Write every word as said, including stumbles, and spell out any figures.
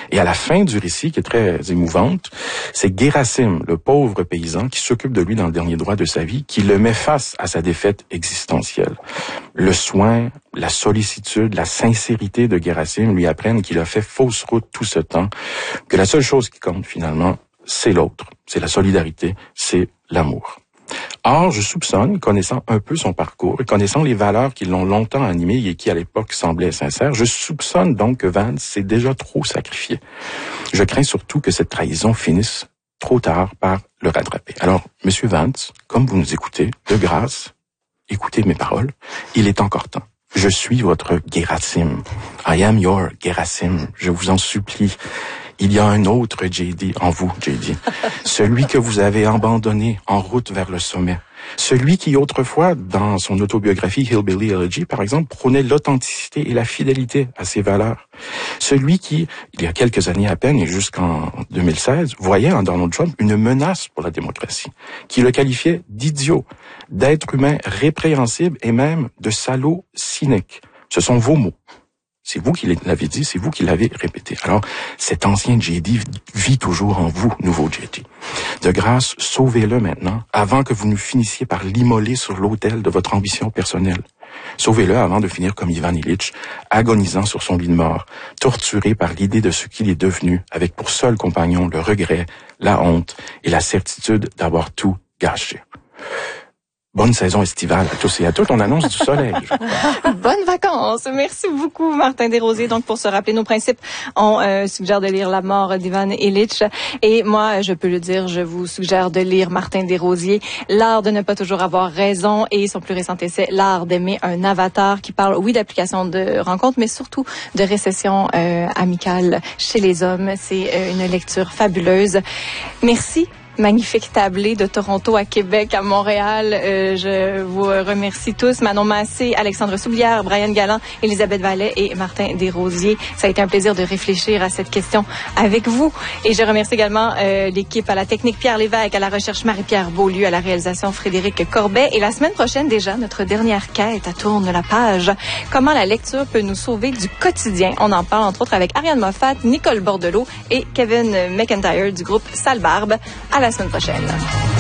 Et à la fin du récit, qui est très émouvante, c'est Gerasim, le pauvre paysan, qui s'occupe de lui dans le dernier droit de sa vie, qui le met face à sa défaite existentielle. Le soin, la sollicitude, la sincérité de Gerasim lui apprennent qu'il a fait fausse route tout ce temps, que la seule chose qui compte finalement, c'est l'autre, c'est la solidarité, c'est l'amour. Or, je soupçonne, connaissant un peu son parcours et connaissant les valeurs qui l'ont longtemps animé et qui à l'époque semblaient sincères, je soupçonne donc que Vance s'est déjà trop sacrifié. Je crains surtout que cette trahison finisse trop tard par le rattraper. Alors, Monsieur Vance, comme vous nous écoutez, de grâce, écoutez mes paroles, il est encore temps. Je suis votre Gerasim. I am your Gerasim. Je vous en supplie. Il y a un autre J D en vous, J D. Celui que vous avez abandonné en route vers le sommet. Celui qui, autrefois, dans son autobiographie Hillbilly Elegy, par exemple, prônait l'authenticité et la fidélité à ses valeurs. Celui qui, il y a quelques années à peine, et jusqu'en deux mille seize, voyait en Donald Trump une menace pour la démocratie, qui le qualifiait d'idiot, d'être humain répréhensible et même de salaud cynique. Ce sont vos mots. C'est vous qui l'avez dit, c'est vous qui l'avez répété. Alors, cet ancien J D vit toujours en vous, nouveau J D. De grâce, sauvez-le maintenant, avant que vous ne finissiez par l'immoler sur l'autel de votre ambition personnelle. Sauvez-le avant de finir comme Ivan Ilitch, agonisant sur son lit de mort, torturé par l'idée de ce qu'il est devenu, avec pour seul compagnon le regret, la honte et la certitude d'avoir tout gâché. Bonne saison estivale à tous et à toutes. On annonce du soleil. Bonnes vacances. Merci beaucoup, Martin Desrosiers. Donc, pour se rappeler nos principes, on euh, suggère de lire La mort d'Ivan Ilitch. Et moi, je peux le dire, je vous suggère de lire Martin Desrosiers, L'art de ne pas toujours avoir raison, et son plus récent essai, L'art d'aimer un avatar, qui parle, oui, d'application de rencontres, mais surtout de récession euh, amicale chez les hommes. C'est euh, une lecture fabuleuse. Merci. Magnifique tablé de Toronto à Québec, à Montréal. Euh, je vous remercie tous. Manon Massé, Alexandre Soublière, Brian Galland, Elisabeth Vallet et Martin Desrosiers. Ça a été un plaisir de réfléchir à cette question avec vous. Et je remercie également euh, l'équipe à la technique Pierre Lévesque, à la recherche Marie-Pierre Beaulieu, à la réalisation Frédéric Corbet. Et la semaine prochaine déjà, notre dernière quête à Tourne la page. Comment la lecture peut nous sauver du quotidien. On en parle entre autres avec Ariane Moffat, Nicole Bordelot et Kevin McIntyre du groupe Sale Barbe. À la semaine prochaine.